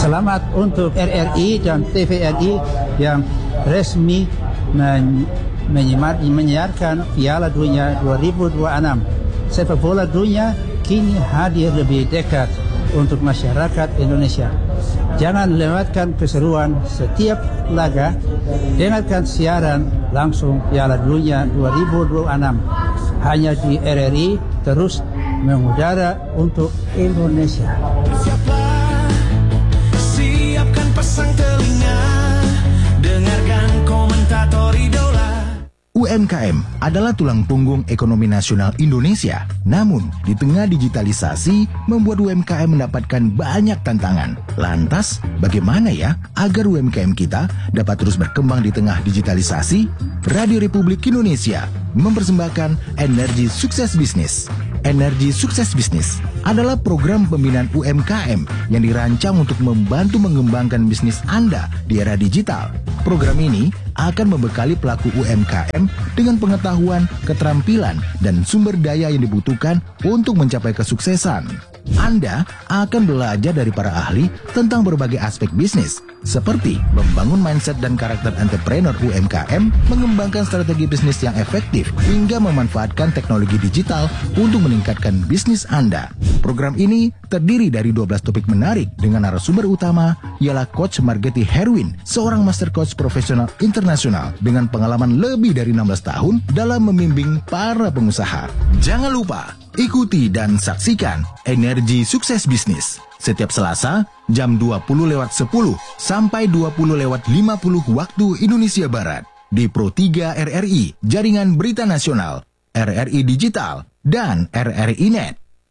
Selamat untuk RRI dan TVRI yang resmi menyiarkan Piala Dunia 2026. Sepak bola dunia kini hadir lebih dekat untuk masyarakat Indonesia. Jangan lewatkan keseruan setiap laga. Dengarkan siaran langsung Piala Dunia 2026 hanya di RRI, terus mengudara untuk Indonesia. Siapkan pasang telinga, dengarkan komentator idola. UMKM adalah tulang punggung ekonomi nasional Indonesia. Namun, di tengah digitalisasi, membuat UMKM mendapatkan banyak tantangan. Lantas, bagaimana ya agar UMKM kita dapat terus berkembang di tengah digitalisasi? Radio Republik Indonesia mempersembahkan Energi Sukses Bisnis. Energi Sukses Bisnis adalah program pembinaan UMKM yang dirancang untuk membantu mengembangkan bisnis Anda di era digital. Program ini akan membekali pelaku UMKM dengan pengetahuan, keterampilan, dan sumber daya yang dibutuhkan untuk mencapai kesuksesan. Anda akan belajar dari para ahli tentang berbagai aspek bisnis, seperti membangun mindset dan karakter entrepreneur UMKM, mengembangkan strategi bisnis yang efektif, hingga memanfaatkan teknologi digital untuk meningkatkan bisnis Anda. Program ini terdiri dari 12 topik menarik dengan narasumber utama ialah Coach Margeti Herwin, seorang master coach profesional internasional dengan pengalaman lebih dari 16 tahun dalam membimbing para pengusaha. Jangan lupa, ikuti dan saksikan Energi Sukses Bisnis setiap Selasa jam 20.10 sampai 20.50 waktu Indonesia Barat di Pro 3 RRI, Jaringan Berita Nasional, RRI Digital, dan RRI Net.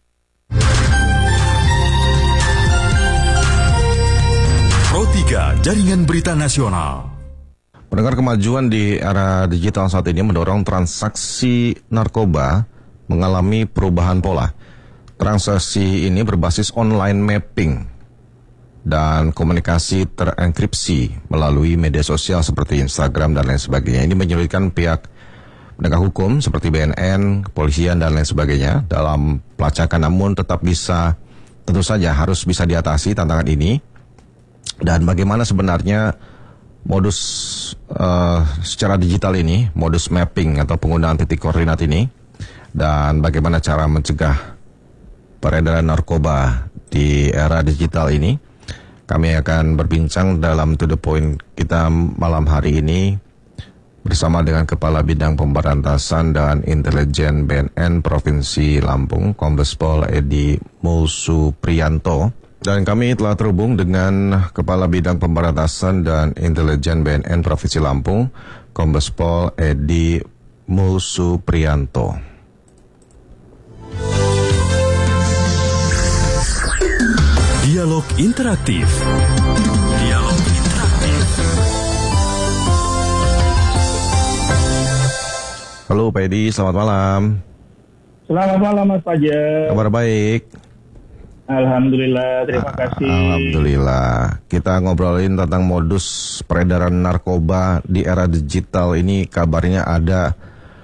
Pro 3 Jaringan Berita Nasional. Pendengar, kemajuan di era digital saat ini mendorong transaksi narkoba mengalami perubahan pola. Transaksi ini berbasis online mapping dan komunikasi terenkripsi melalui media sosial seperti Instagram dan lain sebagainya. Ini menyulitkan pihak penegak hukum seperti BNN, kepolisian dan lain sebagainya dalam pelacakan, namun tentu saja harus bisa diatasi tantangan ini. Dan bagaimana sebenarnya modus secara digital ini, modus mapping atau penggunaan titik koordinat ini, dan bagaimana cara mencegah peredaran narkoba di era digital ini. Kami akan berbincang dalam To The Point kita malam hari ini bersama dengan Kepala Bidang Pemberantasan dan Intelijen BNN Provinsi Lampung, Kombes Pol Edi Mulsupriyanto. Dan kami telah terhubung dengan Kepala Bidang Pemberantasan dan Intelijen BNN Provinsi Lampung, Kombes Pol Edi Mulsupriyanto. Dialog Interaktif. Dialog Interaktif. Halo Pak Edi, selamat malam. Selamat malam Mas Fajar. Kabar baik? Alhamdulillah, terima kasih. Alhamdulillah. Kita ngobrolin tentang modus peredaran narkoba di era digital ini. Kabarnya ada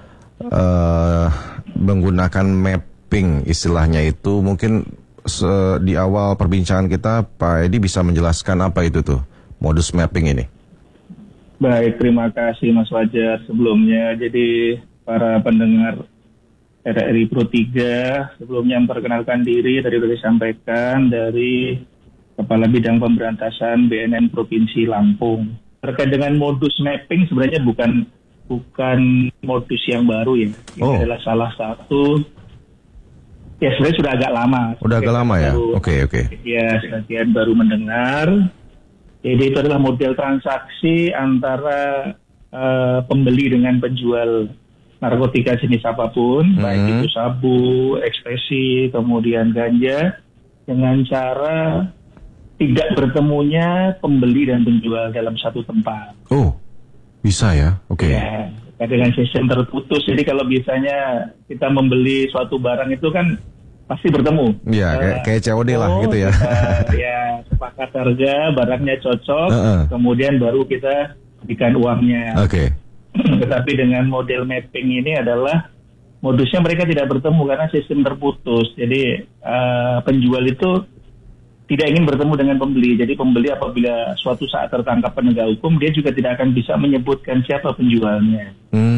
menggunakan mapping, istilahnya itu. Mungkin di awal perbincangan kita Pak Edi bisa menjelaskan apa itu tuh modus mapping ini? Baik, terima kasih Mas Fajar sebelumnya. Jadi para pendengar RRI Pro 3, sebelumnya memperkenalkan diri, tadi sudah disampaikan dari Kepala Bidang Pemberantasan BNN Provinsi Lampung. Terkait dengan modus mapping sebenarnya bukan modus yang baru ya. Ini adalah salah satu, ya sebenarnya sudah agak lama. Udah agak lama ya? Oke. Ya, sebagian baru mendengar. Jadi itu adalah model transaksi antara pembeli dengan penjual narkotika jenis apapun, baik itu sabu, ekstasi, kemudian ganja, dengan cara tidak bertemunya pembeli dan penjual dalam satu tempat. Oh, bisa ya? Oke. Ya, dengan sistem terputus. Jadi kalau biasanya kita membeli suatu barang itu kan pasti bertemu. Iya, kayak COD lah gitu ya. Ya, sepakat harga, barangnya cocok, kemudian baru kita berikan uangnya. Oke. Tetapi dengan model mapping ini adalah modusnya mereka tidak bertemu karena sistem terputus. Jadi penjual itu tidak ingin bertemu dengan pembeli. Jadi pembeli apabila suatu saat tertangkap penegak hukum, dia juga tidak akan bisa menyebutkan siapa penjualnya.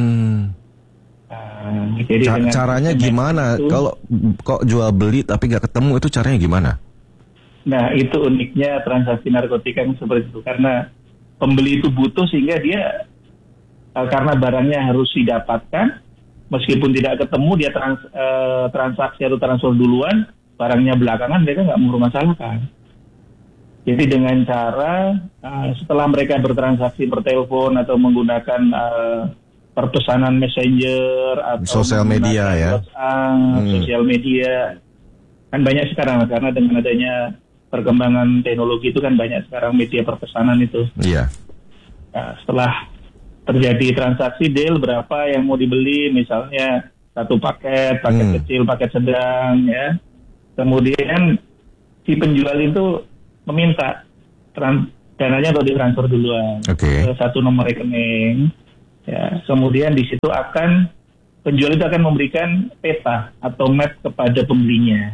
Jadi dengan Caranya gimana? itu, Kalau kok jual beli tapi nggak ketemu, itu caranya gimana? nah, itu uniknya transaksi narkotika yang seperti itu. Karena pembeli itu butuh sehingga dia, karena barangnya harus didapatkan, meskipun tidak ketemu, dia transaksi atau transfer duluan, barangnya belakangan, mereka nggak mempermasalahkan. Jadi dengan cara setelah mereka bertransaksi bertelepon atau menggunakan perpesanan messenger atau Sosial media ya, WhatsApp, sosial media, kan banyak sekarang karena dengan adanya perkembangan teknologi itu kan banyak sekarang media perpesanan itu. Iya. Nah, setelah terjadi transaksi deal berapa yang mau dibeli, misalnya satu paket kecil, paket sedang, ya. Kemudian si penjual itu meminta dananya atau ditransfer duluan ke satu nomor rekening. Ya, kemudian di situ penjual itu akan memberikan peta atau map kepada pembelinya.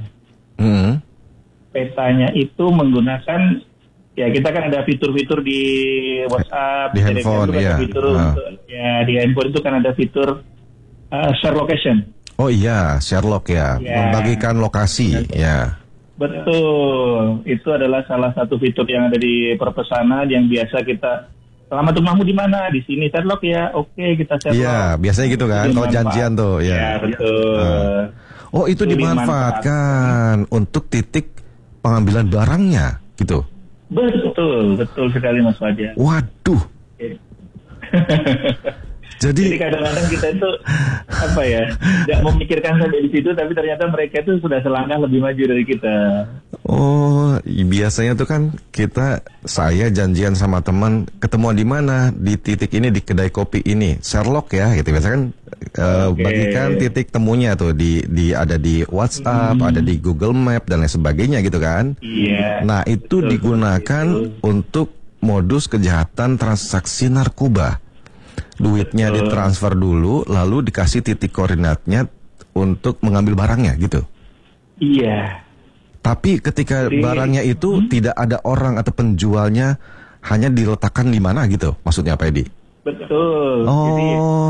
Petanya itu menggunakan, ya kita kan ada fitur-fitur di WhatsApp, di handphone, ya. Di handphone itu kan ada fitur share location. Oh iya, Sherlock ya, membagikan lokasi, ya. Betul, itu adalah salah satu fitur yang ada di perpesanan yang biasa kita, selamat rumahmu di mana? Di sini, Sherlock ya, oke kita Sherlock. Iya, biasanya gitu kan, kalau janjian tuh, ya. Ya betul. Oh itu dimanfaatkan untuk titik pengambilan barangnya, gitu. Betul sekali Mas Fajar. Waduh. Jadi kadang-kadang kita itu nggak memikirkan sampai di situ, tapi ternyata mereka itu sudah selangkah lebih maju dari kita. Oh, biasanya tuh kan saya janjian sama teman ketemuan di mana, di titik ini, di kedai kopi ini, Sherlock ya, gitu. Biasanya kan bagikan titik temunya tuh ada di WhatsApp, ada di Google Map dan lain sebagainya gitu kan. Iya. Nah itu digunakan untuk modus kejahatan transaksi narkoba. Duitnya ditransfer dulu, lalu dikasih titik koordinatnya untuk mengambil barangnya, gitu. Iya. Tapi ketika barangnya itu tidak ada orang atau penjualnya, hanya diletakkan di mana gitu, maksudnya Pak Edi? Betul. Jadi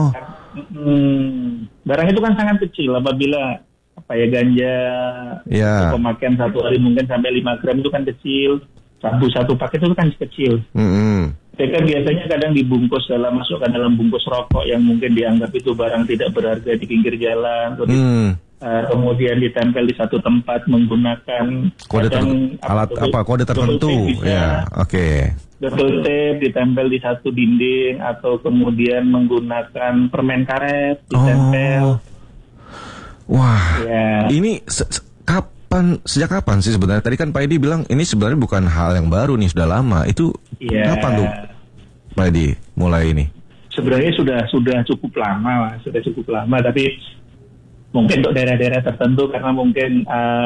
barang itu kan sangat kecil. Apabila ganja pemakaian satu hari mungkin sampai 5 gram itu kan kecil. Sabu satu paket itu kan kecil. Mereka biasanya kadang dibungkus masukkan dalam bungkus rokok yang mungkin dianggap itu barang tidak berharga di pinggir jalan. Kemudian ditempel di satu tempat menggunakan kode tertentu. Ya, oke. Double tape ditempel di satu dinding atau kemudian menggunakan permen karet ditempel. Wah, ini sejak kapan sih sebenarnya? Tadi kan Pak Edi bilang ini sebenarnya bukan hal yang baru nih, sudah lama. Itu kapan tuh Pak Edi mulai ini? Sebenarnya sudah cukup lama, tapi mungkin untuk daerah-daerah tertentu karena mungkin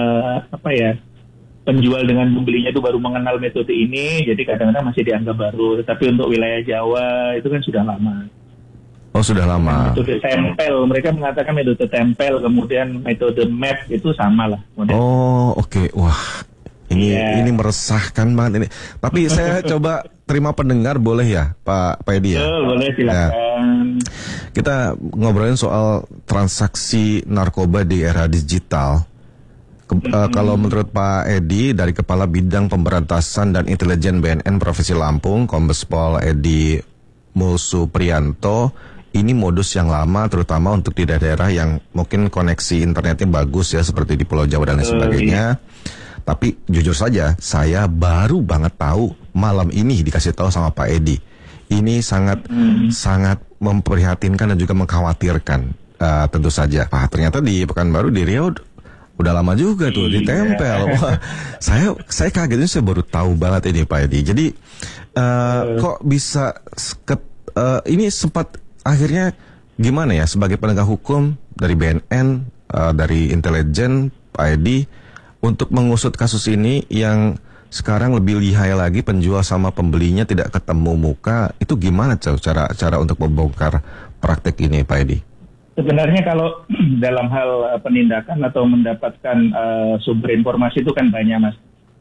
penjual dengan pembelinya itu baru mengenal metode ini, jadi kadang-kadang masih dianggap baru. Tapi untuk wilayah Jawa itu kan sudah lama. Oh sudah lama. Metode tempel, mereka mengatakan metode tempel, kemudian metode map itu sama lah. Oh oke. Wah ini meresahkan banget ini. Tapi saya coba terima pendengar boleh ya Pak Edi ya? Boleh silakan. Kita ngobrolin soal transaksi narkoba di era digital. Kalau menurut Pak Edi dari Kepala Bidang Pemberantasan dan Intelijen BNN Provinsi Lampung, Kombes Pol Edi Mulsupriyanto, ini modus yang lama terutama untuk di daerah yang mungkin koneksi internetnya bagus ya seperti di Pulau Jawa dan lain sebagainya. Tapi jujur saja saya baru banget tahu malam ini dikasih tahu sama Pak Edi. Ini sangat memprihatinkan dan juga mengkhawatirkan tentu saja. Ternyata di Pekanbaru di Riau udah lama juga tuh ditempel. Wah, saya kaget ini, saya baru tahu banget ini Pak Edi. Jadi kok bisa ini sempat akhirnya gimana ya sebagai penegak hukum dari BNN, dari intelijen Pak Edi untuk mengusut kasus ini yang sekarang lebih lihai lagi, penjual sama pembelinya tidak ketemu muka, itu gimana cara untuk membongkar praktek ini Pak Edi? Sebenarnya kalau dalam hal penindakan atau mendapatkan sumber informasi itu kan banyak Mas.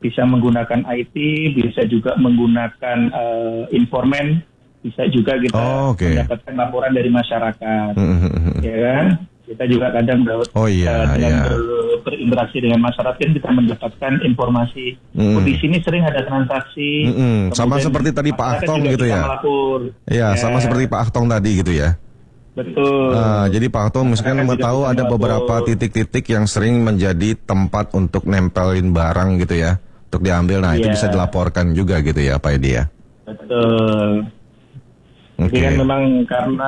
bisa menggunakan IT, bisa juga menggunakan informan, bisa juga kita mendapatkan laporan dari masyarakat, ya kan? Kita juga kadang dengan berinteraksi dengan masyarakat kan kita mendapatkan informasi. Di sini sering ada transaksi. Sama seperti tadi Pak Ahtong gitu ya. Iya, sama seperti Pak Ahtong tadi gitu ya. Betul. Jadi Pak Ahtong misalkan mau tahu ada beberapa titik-titik yang sering menjadi tempat untuk nempelin barang gitu ya, untuk diambil. Nah itu bisa dilaporkan juga gitu ya Pak Edi ya. Betul. Jadi kan memang karena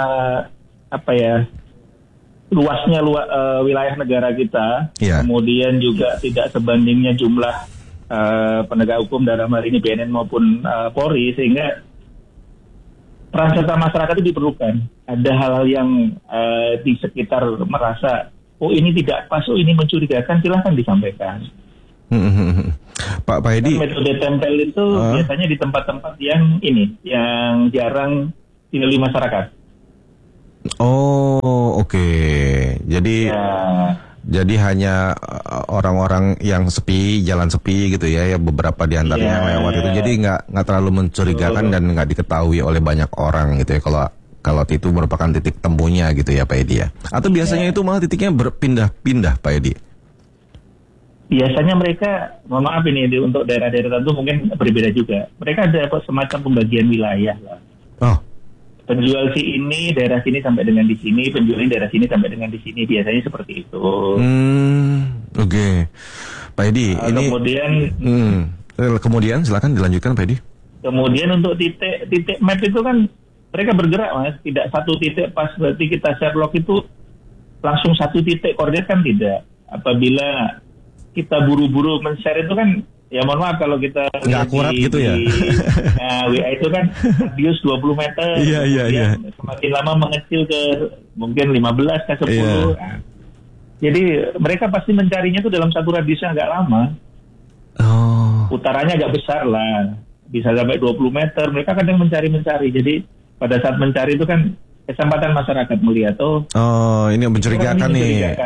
luasnya wilayah negara kita, kemudian juga tidak sebandingnya jumlah penegak hukum dalam hal ini BNN maupun Polri, sehingga peran serta masyarakat itu diperlukan. Ada hal-hal yang di sekitar merasa, ini tidak pas, ini mencurigakan, silahkan disampaikan. Pak Edi, metode tempel itu biasanya di tempat-tempat yang jarang dilalui masyarakat. Oke. Jadi hanya orang-orang yang sepi, jalan sepi gitu ya, beberapa di antaranya yang lewat itu. Jadi nggak terlalu mencurigakan dan nggak diketahui oleh banyak orang gitu ya. Kalau itu merupakan titik temunya gitu ya Pak Edi ya. Atau biasanya itu malah titiknya berpindah-pindah Pak Edi. Biasanya mereka, mohon maaf ini untuk daerah-daerah tertentu mungkin berbeda juga. Mereka ada semacam pembagian wilayah lah. Penjual ini daerah sini sampai dengan di sini, penjual ini daerah sini sampai dengan di sini, biasanya seperti itu. Oke. Pak Edi, kemudian silakan dilanjutkan Pak Edi. Kemudian untuk titik map itu kan mereka bergerak Mas, tidak satu titik pas berarti kita Sherlock itu langsung satu titik koordinat kan tidak. Apabila kita buru-buru men-share itu kan, ya mohon maaf kalau kita nggak akurat gitu ya. WA itu kan radius 20 meter. Iya. Semakin lama mengecil ke mungkin 15 ke 10. Jadi mereka pasti mencarinya itu dalam satu radius yang agak lama. Putarannya agak besar lah. Bisa sampai 20 meter. Mereka kadang mencari. Jadi pada saat mencari itu kan kesempatan masyarakat melihat ini mencurigakan nih.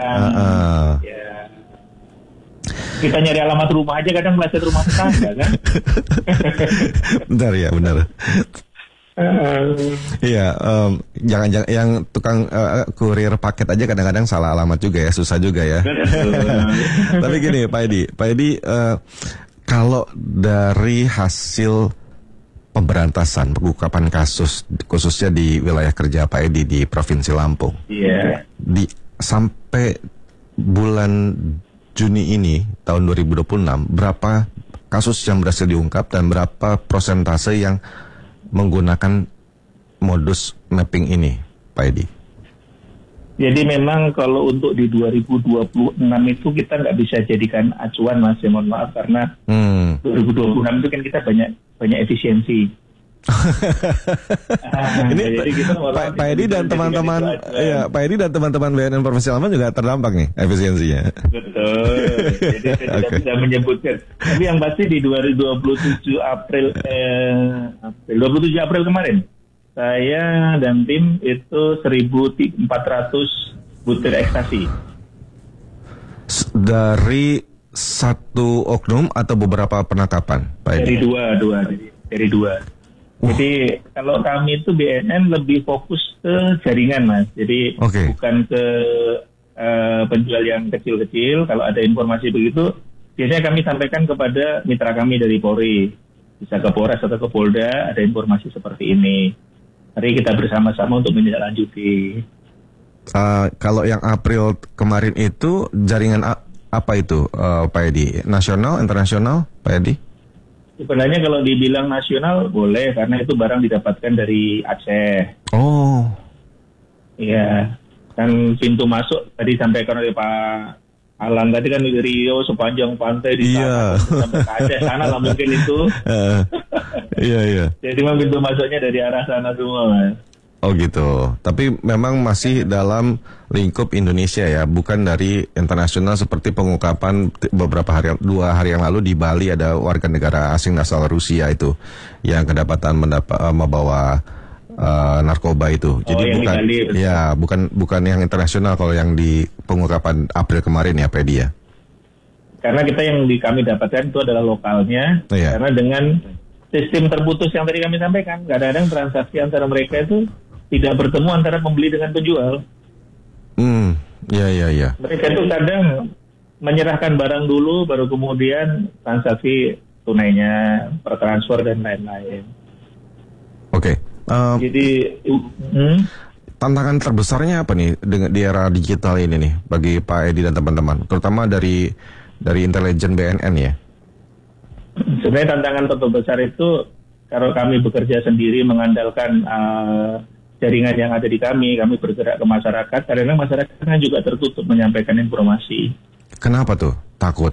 Kita nyari alamat rumah aja kadang meleset rumah tetangga kan. Benar. Iya, jangan yang tukang kurir paket aja kadang-kadang salah alamat juga ya, susah juga ya. Tapi gini Pak Edi, kalau dari hasil pemberantasan pengungkapan kasus khususnya di wilayah kerja Pak Edi di Provinsi Lampung, sampai bulan Juni ini tahun 2026 berapa kasus yang berhasil diungkap dan berapa persentase yang menggunakan modus mapping ini Pak Edi? Jadi memang kalau untuk di 2026 itu kita nggak bisa jadikan acuan Mas, mohon maaf karena 2026 itu kan kita banyak efisiensi. Ini Pak Edi dan teman-teman Pak Edi dan teman-teman BNN Provinsi Lampung juga terdampak nih efisiensinya. Betul. Jadi saya tidak bisa menyebutkan. Tapi yang pasti di 27 April kemarin saya dan tim itu 1.400 butir ekstasi. Dari satu oknum atau beberapa penangkapan Pak Edi? Dari dua. Jadi kalau kami itu BNN lebih fokus ke jaringan Mas. Jadi bukan ke penjual yang kecil-kecil. Kalau ada informasi begitu, biasanya kami sampaikan kepada mitra kami dari Polri. Bisa ke Polres atau ke Polda, ada informasi seperti ini. Mari kita bersama-sama untuk menindaklanjuti. Kalau yang April kemarin itu jaringan apa itu Pak Edi? Nasional, internasional Pak Edi? Sebenarnya kalau dibilang nasional boleh karena itu barang didapatkan dari Aceh. Iya. Kan pintu masuk tadi sampaikan oleh Pak Alan tadi kan di Rio sepanjang pantai di sana sampai ke Aceh sana lah mungkin itu. Iya. Jadi memang pintu masuknya dari arah sana semua Mas. Oh gitu. Tapi memang masih dalam lingkup Indonesia ya, bukan dari internasional seperti pengungkapan beberapa hari 2 hari yang lalu di Bali ada warga negara asing asal Rusia itu yang kedapatan membawa narkoba itu. Jadi bukan yang internasional kalau yang di pengungkapan April kemarin ya Pak Edi ya. karena kita yang kami dapatkan itu adalah lokalnya, Iya. karena dengan sistem terputus yang tadi kami sampaikan, kadang-kadang transaksi antara mereka itu tidak bertemu antara pembeli dengan penjual. Ya. Mereka itu kadang menyerahkan barang dulu, baru kemudian transaksi tunainya, pertransfer dan lain-lain. Oke. Jadi, Tantangan terbesarnya apa nih di era digital ini nih bagi Pak Edi dan teman-teman, terutama dari intelijen BNN ya? Sebenarnya tantangan terbesar itu kalau kami bekerja sendiri mengandalkan jaringan yang ada di kami bergerak ke masyarakat, kadang-kadang masyarakat kan juga tertutup menyampaikan informasi. Kenapa tuh? Takut?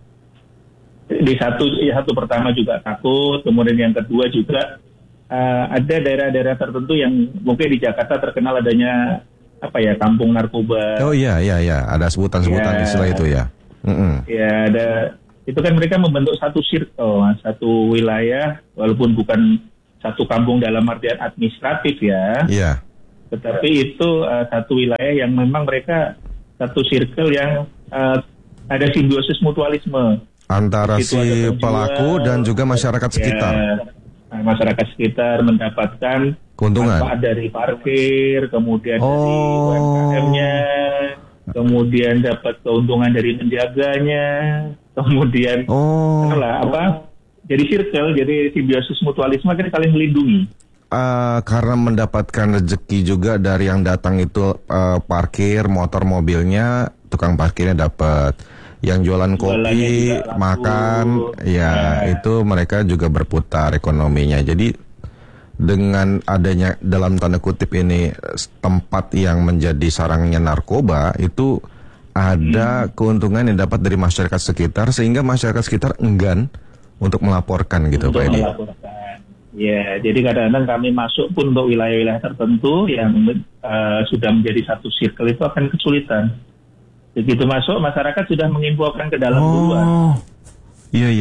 Di satu pertama juga takut, kemudian yang kedua juga ada daerah-daerah tertentu yang mungkin di Jakarta terkenal adanya kampung narkoba. Oh iya, ada sebutan-sebutan Ya. istilah itu ya. Ya ada. Itu kan mereka membentuk satu circle, satu wilayah, walaupun bukan satu kampung dalam artian administratif ya. Iya. Tetapi itu satu wilayah yang memang mereka satu circle yang ada simbiosis mutualisme. Antara Itu si ada penjual, pelaku dan juga masyarakat sekitar. Masyarakat sekitar mendapatkan Keuntungan. manfaat dari parkir, kemudian dari Oh. UMKM-nya, kemudian dapat keuntungan dari menjaganya, kemudian jadi circle, jadi simbiosis mutualisme kan saling melindungi. Karena mendapatkan rezeki juga dari yang datang itu parkir motor mobilnya, tukang parkirnya dapat. Yang jualan kopi, juga laku. makan, ya itu mereka juga berputar ekonominya. Jadi dengan adanya dalam tanda kutip ini tempat yang menjadi sarangnya narkoba, itu ada keuntungan yang dapat dari masyarakat sekitar sehingga masyarakat sekitar enggan untuk melaporkan gitu Untuk Pak Edi. melaporkan. Ya, jadi kadang-kadang kami masuk pun untuk wilayah-wilayah tertentu yang sudah menjadi satu circle itu akan kesulitan. Begitu masuk, masyarakat sudah menginfokan ke dalam duluan. Iya.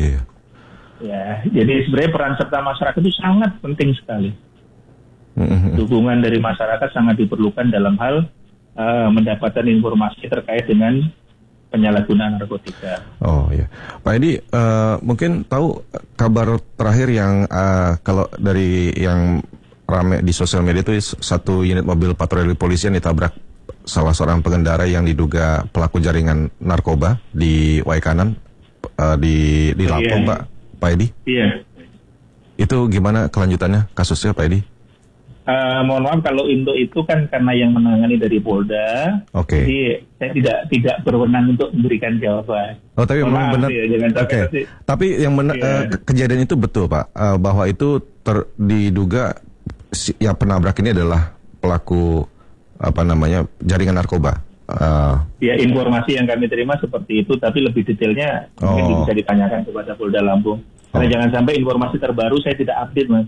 Ya, jadi sebenarnya peran serta masyarakat itu sangat penting sekali. Dukungan dari masyarakat sangat diperlukan dalam hal mendapatkan informasi terkait dengan penyalahgunaan narkotika. Oh iya, Pak Edi, mungkin tahu kabar terakhir yang kalau dari yang rame di sosial media itu satu unit mobil patroli polisi yang ditabrak salah seorang pengendara yang diduga pelaku jaringan narkoba di Waikanan di Lampung, Iya. Pak Edi. Iya. Itu gimana kelanjutannya kasusnya, Pak Edi? Mohon maaf kalau untuk itu kan karena yang menangani dari Polda. Oke. Jadi saya tidak berwenang untuk memberikan jawaban. Oh, tapi Mohon memang maaf benar. ya, jangan sampai Oke. nanti. Tapi yang benar kejadian itu betul, Pak, bahwa itu diduga yang penabrak ini adalah pelaku jaringan narkoba. Ya, informasi yang kami terima seperti itu, tapi lebih detailnya mungkin bisa ditanyakan kepada Polda Lampung. Karena jangan sampai informasi terbaru saya tidak update, Mas.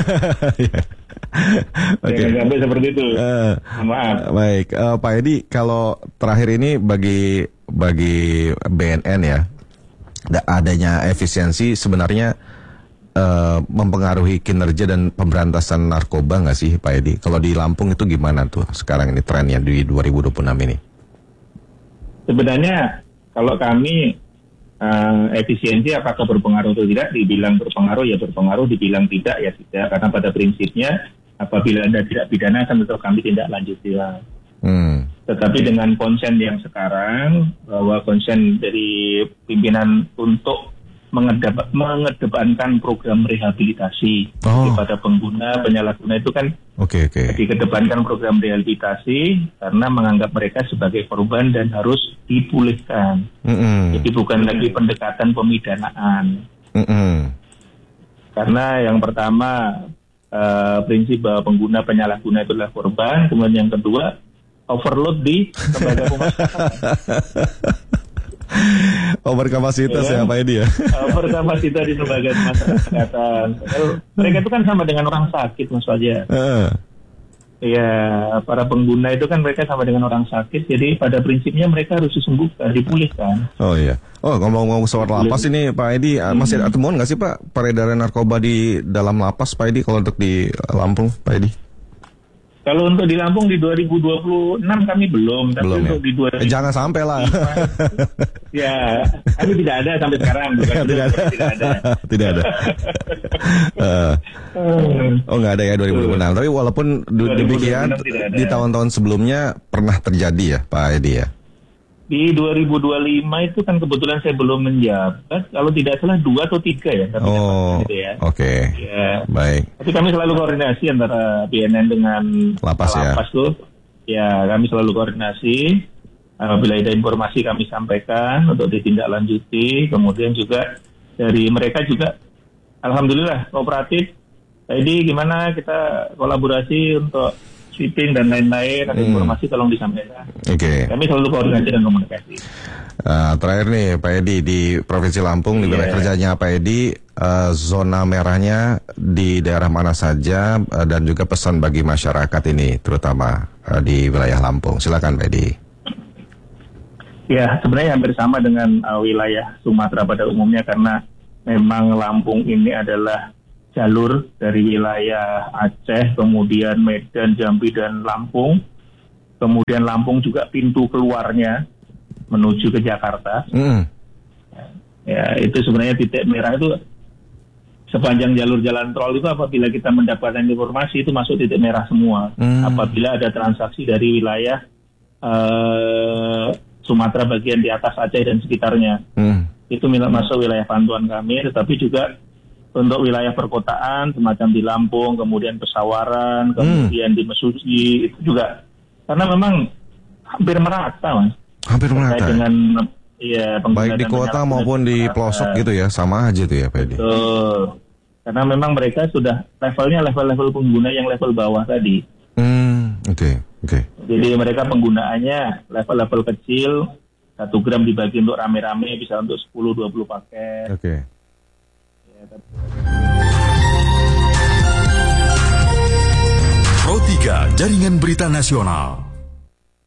Jangan sampai seperti itu. Maaf. Baik, Pak Edi, kalau terakhir ini bagi BNN ya, adanya efisiensi sebenarnya mempengaruhi kinerja dan pemberantasan narkoba nggak sih, Pak Edi? Kalau di Lampung itu gimana tuh sekarang ini trennya di 2026 ini? Sebenarnya kalau kami efisiensi apakah berpengaruh atau tidak, dibilang berpengaruh ya berpengaruh, dibilang tidak ya tidak, karena pada prinsipnya apabila Anda tidak pidana kan tetap kami tindak lanjuti lah. Tetapi dengan konsen yang sekarang, bahwa konsen dari pimpinan untuk mengedepankan program rehabilitasi kepada pengguna, penyalahguna itu kan dikedepankan program rehabilitasi karena menganggap mereka sebagai korban dan harus dipulihkan. Jadi bukan lagi pendekatan pemidanaan. Karena yang pertama prinsip bahwa pengguna penyalahguna itu adalah korban, kemudian yang kedua overload di lembaga pemasyarakatan. Overkapasitas ya Pak Edi ya. Overkapasitas di lembaga pemasyarakatan. Mereka itu kan sama dengan orang sakit, Mas Fajar. Ya, para pengguna itu kan mereka sama dengan orang sakit, jadi pada prinsipnya mereka harus disembuhkan, dipulihkan. Oh iya. Oh, ngomong-ngomong soal lapas ini Pak Edi, masih ada temuan nggak sih Pak peredaran narkoba di dalam lapas Pak Edi kalau untuk di Lampung Pak Edi? Kalau untuk di Lampung di 2026 kami belum, tapi Belum untuk ya? di 2025 Jangan sampai lah. ya, kami tidak ada sampai sekarang. Tidak ada. Tidak ada. Tidak ada. Oh nggak ada ya 2026. Tapi walaupun 2026 demikian tidak ada. di tahun-tahun sebelumnya pernah terjadi ya Pak Edi ya. Di 2025 itu kan kebetulan saya belum menjabat, kalau tidak salah 2 atau 3 ya. Kami Oh, gitu ya. oke. Ya. Baik. Tapi kami selalu koordinasi antara BNN dengan Lapas ya. Lapas tuh. Ya, kami selalu koordinasi. Apabila ada informasi kami sampaikan untuk ditindaklanjuti. Kemudian juga dari mereka juga, alhamdulillah kooperatif. Jadi gimana kita kolaborasi untuk sweeping dan lain-lain, ada informasi tolong disampaikan. Oke. Kami selalu koordinasi dan komunikasi. Terakhir nih Pak Edi, di Provinsi Lampung di wilayah kerjanya Pak Edi, zona merahnya di daerah mana saja, dan juga pesan bagi masyarakat ini terutama di wilayah Lampung. Silakan Pak Edi. Ya, sebenarnya hampir sama dengan wilayah Sumatera pada umumnya, karena memang Lampung ini adalah jalur dari wilayah Aceh, kemudian Medan, Jambi, dan Lampung. Kemudian Lampung juga pintu keluarnya menuju ke Jakarta. Ya, itu sebenarnya titik merah itu sepanjang jalur jalan tol itu, apabila kita mendapatkan informasi itu masuk titik merah semua. Apabila ada transaksi dari wilayah Sumatera bagian di atas Aceh dan sekitarnya, itu masuk wilayah pantauan kami. Tetapi juga untuk wilayah perkotaan semacam di Lampung, kemudian Pesawaran, kemudian di Mesuji, itu juga karena memang hampir merata, Mas. Hampir merata. Dengan baik di kota maupun di pelosok gitu ya, sama aja tuh ya Pak Edi. Betul. Karena memang mereka sudah levelnya level-level pengguna yang level bawah tadi. Oke. Jadi mereka penggunaannya level-level kecil, 1 gram dibagi untuk rame-rame bisa untuk 10-20 paket. Oke. Pro 3 Jaringan Berita Nasional.